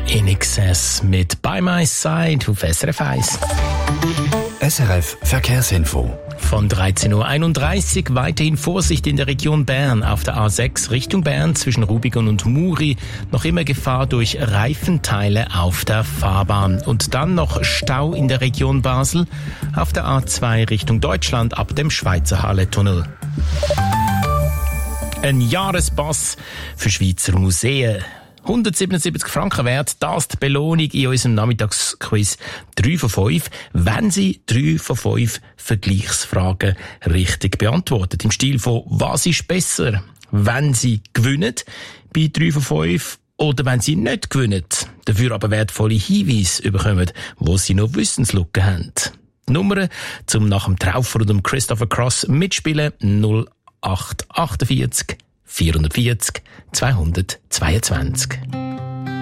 In Excess mit By My Side auf SRF 1. SRF Verkehrsinfo. Von 13.31 Uhr weiterhin Vorsicht in der Region Bern. Auf der A6 Richtung Bern zwischen Rubigen und Muri noch immer Gefahr durch Reifenteile auf der Fahrbahn. Und dann noch Stau in der Region Basel auf der A2 Richtung Deutschland ab dem Schweizer Halle-Tunnel. Ein Jahrespass für Schweizer Museen. 177 Franken wert, das die Belohnung in unserem Nachmittagsquiz 3 von 5, wenn Sie 3 von 5 Vergleichsfragen richtig beantworten. Im Stil von «Was ist besser?» Wenn Sie gewinnen bei 3 von 5 oder wenn Sie nicht gewinnen, dafür aber wertvolle Hinweise bekommen, wo Sie noch Wissenslücken haben. Die Nummer zum nach dem Traufer und dem Christopher Cross mitspielen 0848 440 222.